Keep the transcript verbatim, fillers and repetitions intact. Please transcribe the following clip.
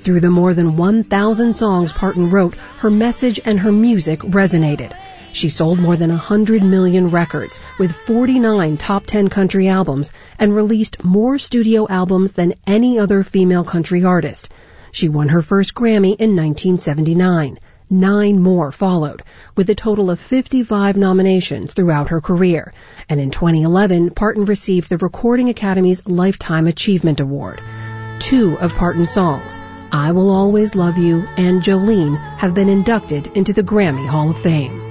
Through the more than one thousand songs Parton wrote, her message and her music resonated. She sold more than one hundred million records, with forty-nine top ten country albums, and released more studio albums than any other female country artist. She won her first Grammy in nineteen seventy-nine. Nine more followed, with a total of fifty-five nominations throughout her career. And in twenty eleven, Parton received the Recording Academy's Lifetime Achievement Award. Two of Parton's songs, I Will Always Love You and Jolene, have been inducted into the Grammy Hall of Fame.